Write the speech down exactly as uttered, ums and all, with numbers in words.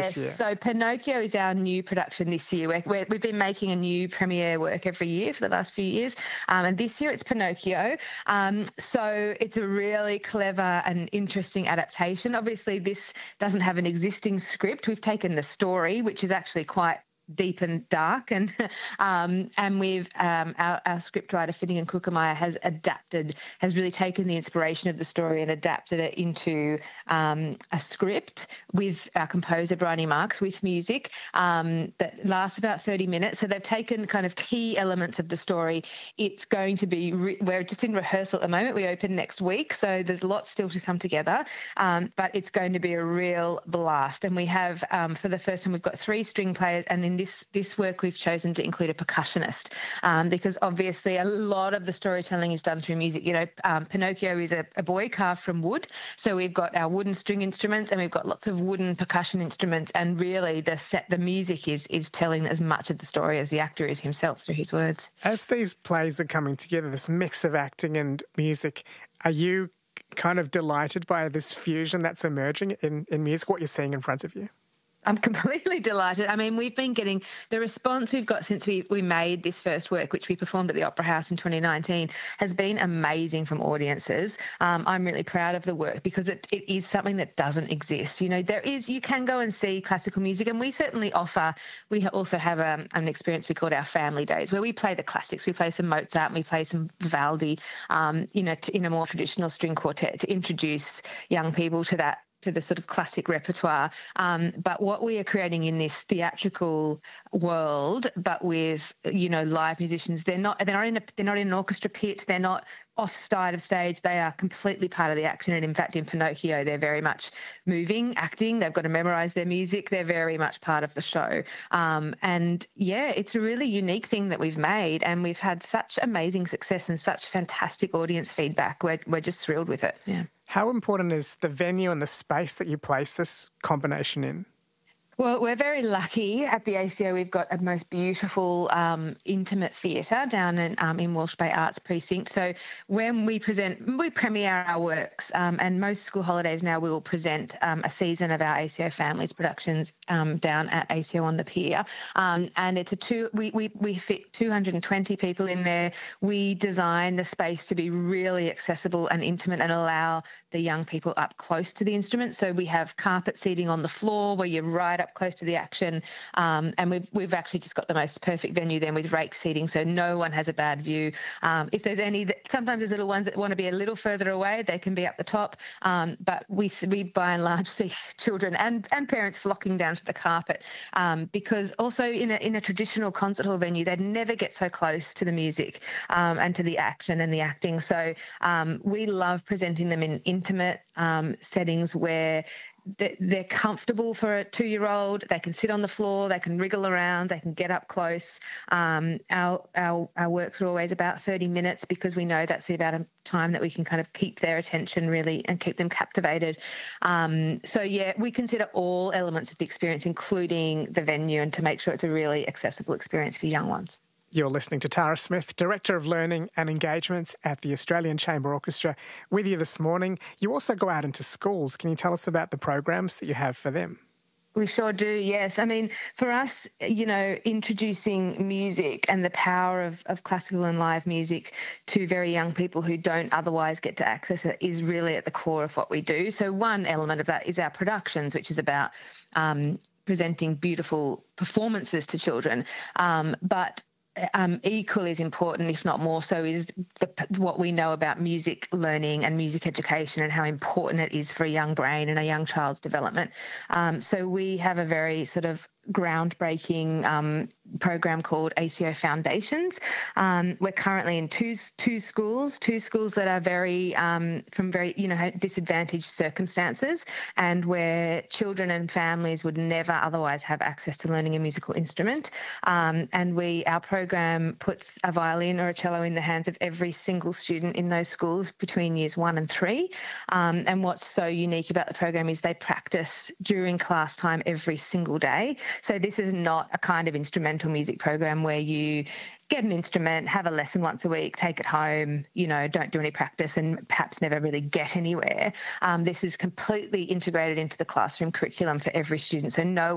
yes, this year? so Pinocchio is our new production this year. We're, we're, we've been making a new premiere work every year for the last few years, um, and this year it's Pinocchio. Um, so it's a really clever and interesting adaptation. Obviously, this doesn't have an existing script. We've taken the story, which is actually quite deep and dark, and um, and we've um, our, our scriptwriter Finnegan Krukemeyer has adapted, has really taken the inspiration of the story and adapted it into um, a script with our composer Bryony Marks with music um, that lasts about thirty minutes. So they've taken kind of key elements of the story. It's going to be re- we're just in rehearsal at the moment. We open next week, so there's lots still to come together, um, but it's going to be a real blast. And we have um, for the first time we've got three string players, and in this this work we've chosen to include a percussionist um, because obviously a lot of the storytelling is done through music. You know, um, Pinocchio is a, a boy carved from wood, so we've got our wooden string instruments and we've got lots of wooden percussion instruments, and really the set, the music is is telling as much of the story as the actor is himself through his words. As these plays are coming together, this mix of acting and music, are you kind of delighted by this fusion that's emerging in, in music, what you're seeing in front of you? I'm completely delighted. I mean, we've been getting the response we've got since we, we made this first work, which we performed at the Opera House in twenty nineteen, has been amazing from audiences. Um, I'm really proud of the work because it, it is something that doesn't exist. You know, there is, you can go and see classical music, and we certainly offer, we also have um, an experience we called our Family Days, where we play the classics. We play some Mozart and we play some Vivaldi, um, you know, to, in a more traditional string quartet to introduce young people to that, to the sort of classic repertoire. Um, but what we are creating in this theatrical world, but with, you know, live musicians, they're not, they're not in a, they're not in an orchestra pit. They're not off side of stage. They are completely part of the action. And in fact, in Pinocchio, they're very much moving, acting. They've got to memorize their music. They're very much part of the show. Um, and yeah, it's a really unique thing that we've made, and we've had such amazing success and such fantastic audience feedback. We're, we're just thrilled with it. Yeah. How important is the venue and the space that you place this combination in? Well, we're very lucky at the A C O. We've got a most beautiful, um, intimate theatre down in, um, in Walsh Bay Arts Precinct. So when we present, we premiere our works, um, and most school holidays now we will present um, a season of our A C O Families productions um, down at A C O on the Pier. Um, and it's a two, we, we, we fit two hundred twenty people in there. We design the space to be really accessible and intimate and allow the young people up close to the instruments. So we have carpet seating on the floor where you're right up close to the action, um, and we've we've actually just got the most perfect venue then with rake seating, so no one has a bad view. Um, if there's any, that, sometimes there's little ones that want to be a little further away, they can be up the top. Um, but we we by and large see children and and parents flocking down to the carpet, um, because also in a in a traditional concert hall venue they'd never get so close to the music um, and to the action and the acting. So um, we love presenting them in intimate um, settings where they're comfortable for a two-year-old. They can sit on the floor, they can wriggle around, they can get up close. Um, our, our our works are always about thirty minutes because we know that's the amount of time that we can kind of keep their attention really and keep them captivated. Um, so, yeah, we consider all elements of the experience, including the venue, and to make sure it's a really accessible experience for young ones. You're listening to Tara Smith, Director of Learning and Engagements at the Australian Chamber Orchestra, with you this morning. You also go out into schools. Can you tell us about the programs that you have for them? We sure do, yes. I mean, for us, you know, introducing music and the power of, of classical and live music to very young people who don't otherwise get to access it is really at the core of what we do. So one element of that is our productions, which is about um, presenting beautiful performances to children. Um, but Um, equally as important, if not more so, is the, what we know about music learning and music education and how important it is for a young brain and a young child's development. Um, so we have a very sort of groundbreaking um, program called A C O Foundations. Um, we're currently in two two schools, two schools that are very um, from very you know disadvantaged circumstances, and where children and families would never otherwise have access to learning a musical instrument. Um, and we our program puts a violin or a cello in the hands of every single student in those schools between years one and three. Um, and what's so unique about the program is they practice during class time every single day. So this is not a kind of instrumental music program where you get an instrument, have a lesson once a week, take it home, you know, don't do any practice and perhaps never really get anywhere. Um, this is completely integrated into the classroom curriculum for every student. So no